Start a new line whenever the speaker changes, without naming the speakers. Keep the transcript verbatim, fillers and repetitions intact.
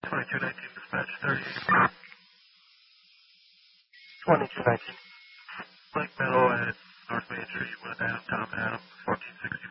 twenty-two nineteen, dispatch thirty. twenty-two nineteen. Lake Meadow at North Main Street with Adam, Tom Adam, fourteen sixty.